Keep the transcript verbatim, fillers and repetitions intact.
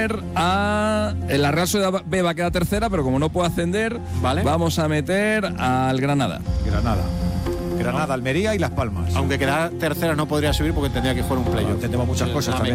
meter a... La Real Sociedad B va a quedar tercera, pero como no puede ascender, ¿vale? Vamos a meter al Granada. Granada. Granada, Almería y Las Palmas. Aunque quedara tercera no podría subir porque tendría que jugar un playoff. Entendemos muchas cosas también.